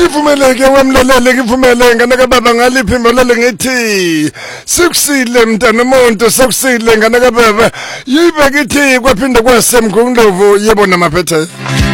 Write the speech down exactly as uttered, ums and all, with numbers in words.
Ngivumeleke wamlalele ngivumele ngane kababa ngaliphi imbolele ngithi sikusile mntana umuntu sokusile ngane kababa yibe kithi kwaphinde kwasemgungundlovu yebo namaphethe